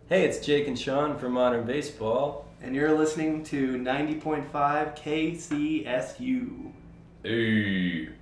Hey, it's Jake and Sean from Modern Baseball. And you're listening to 90.5 KCSU. Hey.